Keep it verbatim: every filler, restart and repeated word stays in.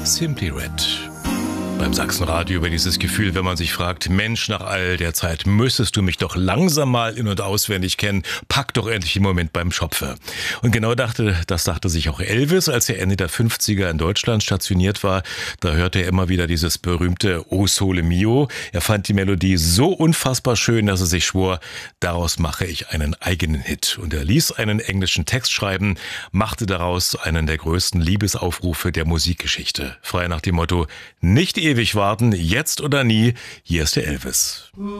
Simply Red. Beim Sachsenradio über dieses Gefühl, wenn man sich fragt, Mensch, nach all der Zeit müsstest du mich doch langsam mal in- und auswendig kennen, pack doch endlich den Moment beim Schopfe. Und genau dachte, das dachte sich auch Elvis, als er Ende der fünfziger in Deutschland stationiert war. Da hörte er immer wieder dieses berühmte O Sole Mio. Er fand die Melodie so unfassbar schön, dass er sich schwor, daraus mache ich einen eigenen Hit. Und er ließ einen englischen Text schreiben, machte daraus einen der größten Liebesaufrufe der Musikgeschichte. Frei nach dem Motto, nicht ewig warten, jetzt oder nie, hier ist der Elvis.